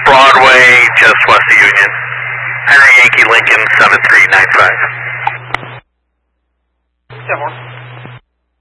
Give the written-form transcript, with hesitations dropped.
Broadway, just west of Union. Henry Yankee Lincoln 7395.